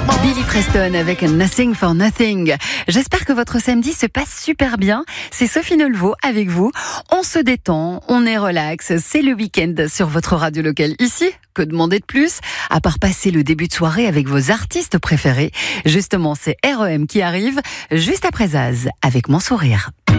Billy Preston avec Nothing for Nothing. J'espère que votre samedi se passe super bien. C'est Sophie Nelvaux avec vous. On se détend, on est relax. C'est le week-end sur votre radio locale ici. Que demander de plus, à part passer le début de soirée avec vos artistes préférés. Justement, c'est REM qui arrive juste après Zaz avec Mon Sourire.